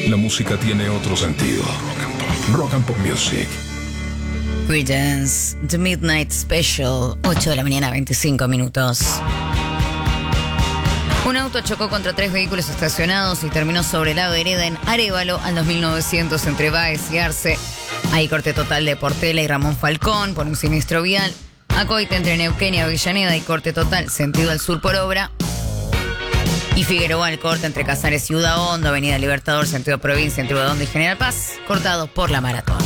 La música tiene otro sentido. Rock and Pop Music. Creedence, The Midnight Special, 8 de la mañana, 25 minutos. Un auto chocó contra 3 vehículos estacionados y terminó sobre la vereda en Arévalo al 2900 entre Báez y Arce. Hay corte total de Portela y Ramón Falcón por un siniestro vial. Acoite entre Neuquén y Avellaneda y corte total sentido al sur por obra. Y Figueroa el corte entre Casares y Udaondo, Avenida Libertador, sentido provincia, entre Udaondo y General Paz, cortado por la maratón.